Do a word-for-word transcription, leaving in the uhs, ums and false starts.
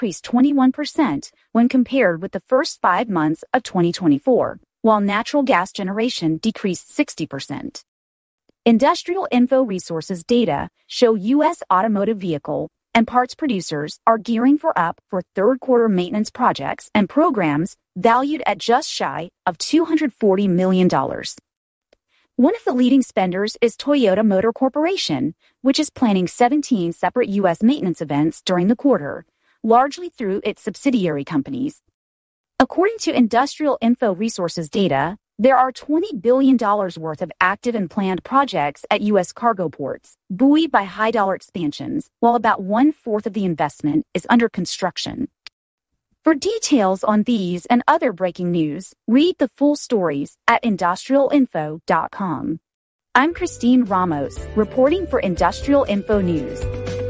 increased twenty-one percent when compared with the first five months of twenty twenty-four, while natural gas generation decreased sixty percent. Industrial Info Resources data show U S automotive vehicle and parts producers are gearing for up for third quarter maintenance projects and programs valued at just shy of two hundred forty million dollars. One of the leading spenders is Toyota Motor Corporation, which is planning seventeen separate U S maintenance events during the quarter, largely through its subsidiary companies. According to Industrial Info Resources data, there are twenty billion dollars worth of active and planned projects at U S cargo ports, buoyed by high-dollar expansions, while about one-fourth of the investment is under construction. For details on these and other breaking news, read the full stories at industrial info dot com. I'm Christine Ramos, reporting for Industrial Info News.